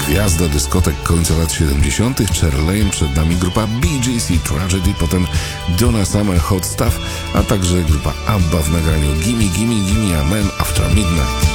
gwiazda dyskotek końca lat 70. Cher Lane, przed nami grupa Bee Gees i Tragedy, potem Donna Summer Hot Stuff, a także grupa ABBA w nagraniu Gimme Gimme Gimme a Man After Midnight.